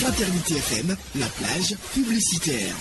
Fraternité FM, la plage publicitaire.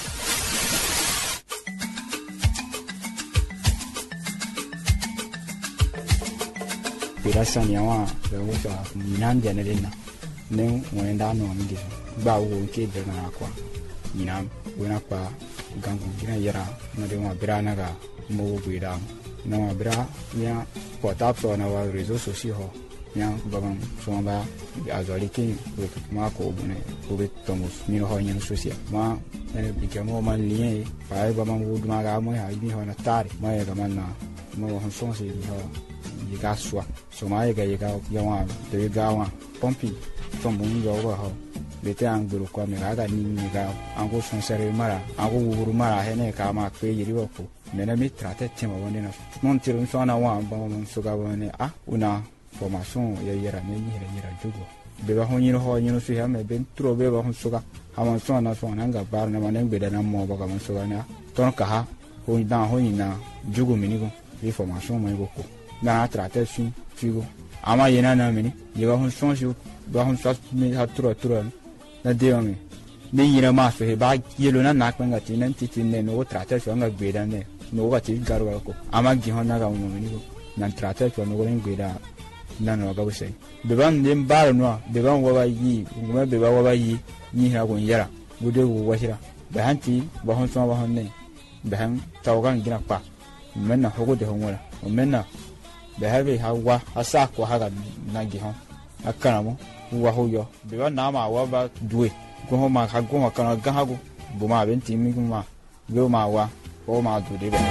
Pirasa nyawa berusa minandi anelena ne wenda no amige ba wo ke de na kwa minam wena pa gangu gina yara na de wa birana ga mo buida na wa bira nya WhatsApp so na wa réseaux sociaux ho nya babam so ba azali ke ma ko bune ko be tomus ni ho nyen social ma ene bikamo man lien pa babam wo ma ga mo ha bi ho na tare ma ya ga man na mo ho so se ho yiga swa so ma yiga yawa de gawa pompi from bunga over ho bete anguru kwa me ga ni ga ango son sere mara ango wuru mara hene ka ma pe yiri wako mena mi trate tema woni na mon tiru so na wa ba mon so ga woni una formation ya yira ne yira jugo be ba honyi ho nyi no su ha me ben tro be ba hon so ga ha mon so na nga bar na manen be da na mo ba ga mon so ga na ton ka ha ho ni da ho ni na jugo mini go bi formation mo go na trate su figo ama yena na mini yiga hon son ju ba hon sa mi ha tro na de mi ni yina ma so he ba yelo na nak nga tin nan titin ne no trate so nga gbeda ne no ga ti garu ko ama gi hon na ga no mini go na trate so no go gbeda na no ga bose be ban dem ba no be ban wa ba yi ngoma be ba wa ba yi ni ha go yara gude go washira ba hanti ba hon so ba hon ne ba han tawgan gina pa menna hogo de hon wala menna be have hawa asa ko haga na gi hon akana mo wa hoyo be ba na ma wa ba duwe ko ho ma ha go ma kana ga hago bu ma ben ti mi ma go ma wa ko ma du de be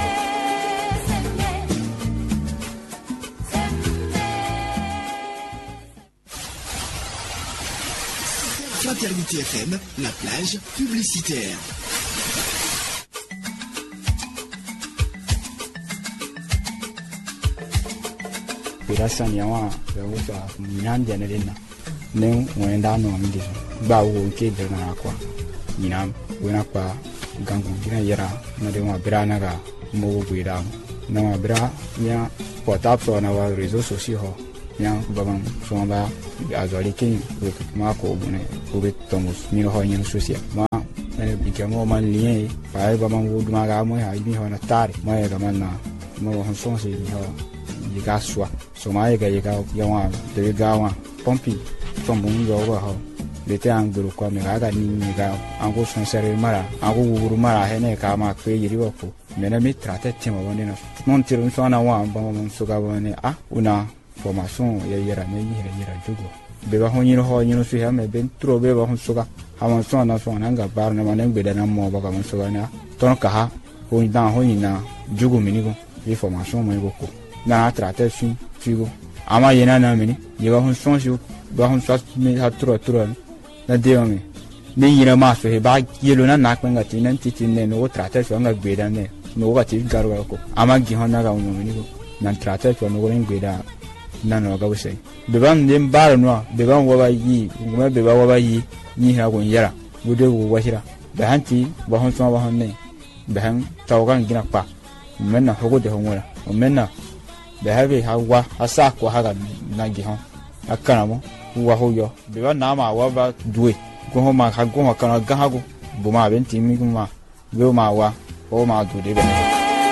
Fraternité FM, la plage publicitaire. Pirasa nyawa berusa minandi anelena ne wenda no amige ba wo ke de na kwa minam wena pa gangu gina yara na de wa birana ga mo buida na wa bira nya WhatsApp so na wa réseaux sociaux ho nya babam so ba azali ke ma ko bune ko be tomus ni ho nyen social ma ene bikamo man lien pa babam wo ma ga mo ha bi ho na tare ma ya ga man na mo ho so se ni ho yiga swa so ma yiga yawa de gawa pompi from bunga over ho bete anguru kwa me ga ni ga ango son sere mara ango wuru mara hene ka ma pe yiri wako mena mi trate tema woni na mon tiru so na wa ba mon so ga woni una formation ya yira ne yira jugo be ba ho nyino su ha me ben tro be ba hon so ga ha mon so na nga bar na manen be da na mo ba ga mon so ga na ton ka ha ho ni da ho ni na jugo mini go bi formation mo go ko na trate su figo ama yena na mini yiga hon son ju ba hon sa mi ha tro na de mi ni yina ma so he ba yelo na nak nga tin nan titin ne no trate so nga gbeda ne no ga ti garu ko ama gi hon na ga no mini go na trate so no go gbeda na no ga bose be ban dem ba no be ban wa ba yi ngoma be ba wa ba yi ni ha go yara gude go washira be hanti ba hon so ba hon ne be han tawgan gina pa menna hogo de hon wala menna be have hawa asa ko haga na gi hon akana mo wa hoyo be ba na ma wa ba duwe ko ho ma ha go ma kana ga hago bu ma ben ti mi ma go ma wa o ma du de be